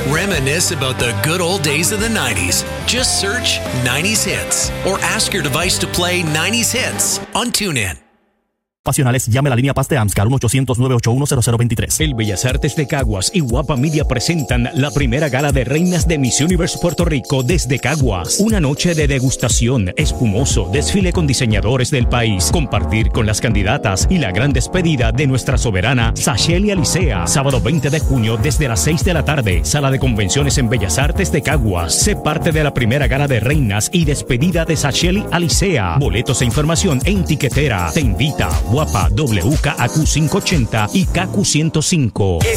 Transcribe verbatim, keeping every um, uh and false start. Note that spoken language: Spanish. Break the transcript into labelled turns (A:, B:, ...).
A: Reminisce about the good old days of the nineties. Just search nineties Hits or ask your device to play nineties Hits on TuneIn.
B: Pasionales, llame a la línea Paz de AMSCAR uno ochocientos, nueve ocho uno, cero cero dos tres.
C: El Bellas Artes de Caguas y Guapa Media presentan la primera gala de reinas de Miss Universe Puerto Rico desde Caguas. Una noche de degustación, espumoso, desfile con diseñadores del país, compartir con las candidatas y la gran despedida de nuestra soberana Sasheli Alicea. Sábado veinte de junio desde las seis de la tarde, Sala de Convenciones en Bellas Artes de Caguas. Sé parte de la primera gala de reinas y despedida de Sasheli Alicea. Boletos e información en Tiquetera. Te invita Guapa, W K A Q quinientos ochenta y K Q ciento cinco.